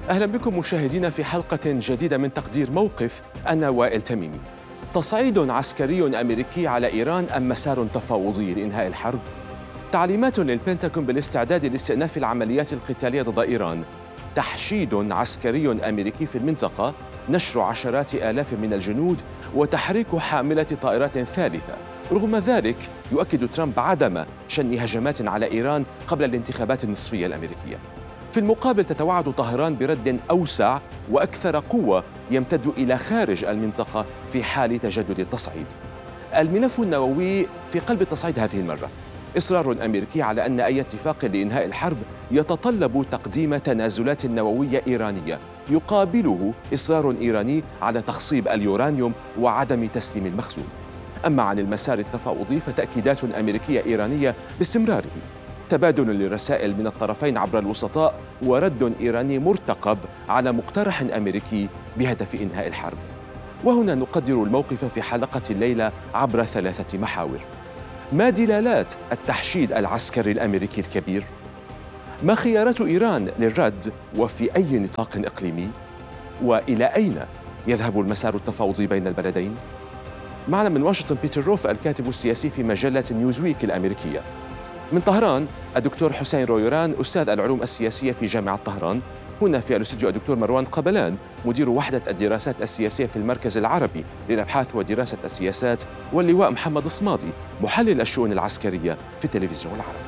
أهلا بكم مشاهدينا في حلقة جديدة من تقدير موقف. أنا وائل تميمي. تصعيد عسكري أمريكي على إيران أم مسار تفاوضي لإنهاء الحرب؟ تعليمات للبنتاغون بالاستعداد لاستئناف العمليات القتالية ضد إيران، تحشيد عسكري أمريكي في المنطقة، نشر عشرات آلاف من الجنود، وتحريك حاملة طائرات ثالثة. رغم ذلك يؤكد ترامب عدم شن هجمات على إيران قبل الانتخابات النصفية الأمريكية. في المقابل تتوعد طهران برد أوسع وأكثر قوة يمتد إلى خارج المنطقة في حال تجدد التصعيد. الملف النووي في قلب التصعيد هذه المرة. إصرار أمريكي على أن أي اتفاق لإنهاء الحرب يتطلب تقديم تنازلات نووية إيرانية، يقابله إصرار إيراني على تخصيب اليورانيوم وعدم تسليم المخزون. أما عن المسار التفاوضي فتأكيدات أمريكية إيرانية باستمراره، تبادل للرسائل من الطرفين عبر الوسطاء، ورد إيراني مرتقب على مقترح أمريكي بهدف إنهاء الحرب. وهنا نقدر الموقف في حلقة الليلة عبر 3 محاور. ما دلالات التحشيد العسكري الأمريكي الكبير؟ ما خيارات إيران للرد وفي أي نطاق إقليمي؟ وإلى أين يذهب المسار التفاوضي بين البلدين؟ معنا من واشنطن بيتر روف الكاتب السياسي في مجلة نيوزويك الأمريكية. من طهران الدكتور حسين رويران أستاذ العلوم السياسية في جامعة طهران. هنا في الاستوديو الدكتور مروان قبلان مدير وحدة الدراسات السياسية في المركز العربي للأبحاث ودراسة السياسات، واللواء محمد الصمادي محلل الشؤون العسكرية في التلفزيون العربي.